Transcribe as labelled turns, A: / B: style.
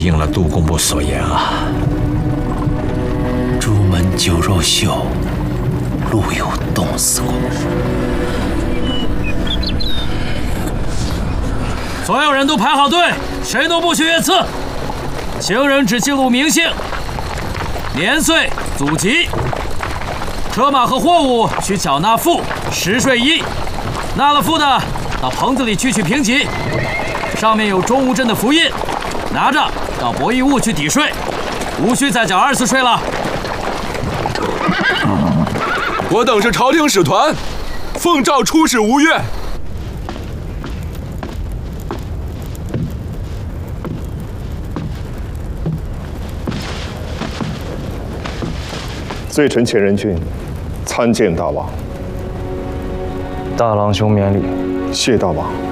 A: 应了杜工部所言啊。
B: 朱门酒肉秀，路有冻死过。
C: 所有人都排好队，谁都不许越次。行人只记录名姓、年岁、祖籍。车马和货物需缴纳赋，10税1。纳了赋的，到棚子里去取评级，上面有中吴镇的符印，拿着到博弈物去抵税，无需再缴2次税了。
D: 我等是朝廷使团，奉诏出使吴越。
E: 罪臣钱仁俊参见大王。
F: 大郎兄免礼。
E: 谢大王。